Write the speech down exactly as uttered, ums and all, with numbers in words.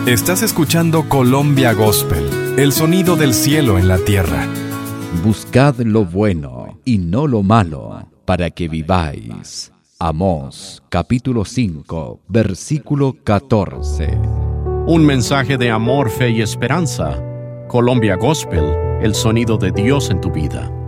Estás escuchando Colombia Gospel, el sonido del cielo en la tierra. Buscad lo bueno y no lo malo, para que viváis. Amós, capítulo cinco, versículo catorce. Un mensaje de amor, fe y esperanza. Colombia Gospel, el sonido de Dios en tu vida.